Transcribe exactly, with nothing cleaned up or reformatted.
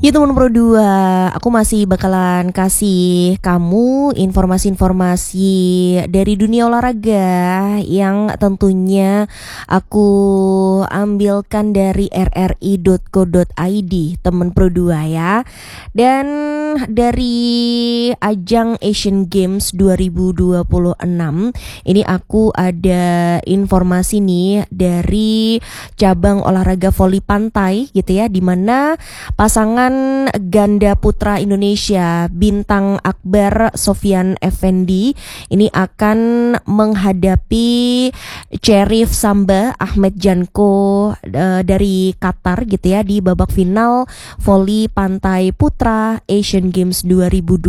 Ya teman Pro dua, aku masih bakalan kasih kamu informasi-informasi dari dunia olahraga yang tentunya aku ambilkan dari r r i dot co dot i d, teman Pro dua ya. Dan dari ajang Asian Games dua ribu dua puluh enam, ini aku ada informasi nih dari cabang olahraga voli pantai gitu ya, dimana pasangan ganda putra Indonesia Bintang Akbar Sofyan Effendi ini akan menghadapi Cherif Samba Ahmed Janko uh, dari Qatar gitu ya di babak final voli pantai putra Asian Games dua ribu dua puluh